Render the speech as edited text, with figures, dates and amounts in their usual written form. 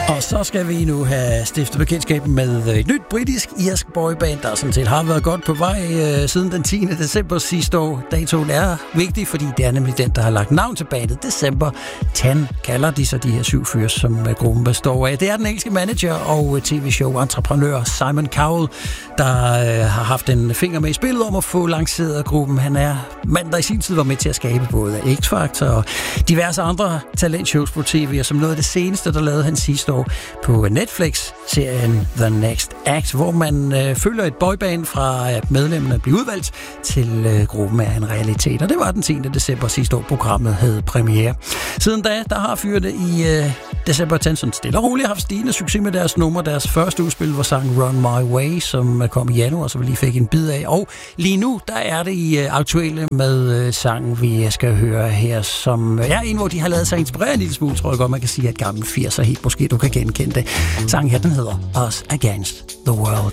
Og så skal vi nu have stiftet bekendtskab med et nyt britisk-irsk boyband, der sådan set har været godt på vej siden den 10. december sidste år. Datoen er vigtig, fordi det er nemlig den, der har lagt navn til bandet. December 10 kalder de så de her 7 fyrs, som gruppen består af. Det er den engelske manager og tv-show-entreprenør Simon Cowell, der har haft en finger med i spillet om at få lanceret gruppen. Han er mand, der i sin tid var med til at skabe både X-Factor og diverse andre talentshows på tv, og som noget af det seneste, der lavede han sidste år på Netflix-serien The Next Act, hvor man følger et boyband fra at medlemmerne bliver udvalgt til gruppen er en realitet. Og det var den 10. december sidste år, programmet havde premiere. Siden da, der har fyrene i December 10 stille og roligt haft stigende succes med deres nummer. Deres første udspil var sangen Run My Way, som kom i januar, så vi lige fik en bid af. Og lige nu, der er det i aktuelle med sangen, vi skal høre her, som er en, hvor de har lavet sig inspirere en lille smule, tror jeg godt, man kan sige, at gammel 80'er helt måske, du kan genkende det. Sangen her, den hedder Us Against the World.